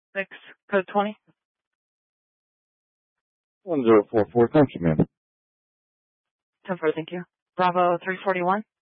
6, code 20. 1044, thank you, ma'am. 10-4, thank you. Bravo 341.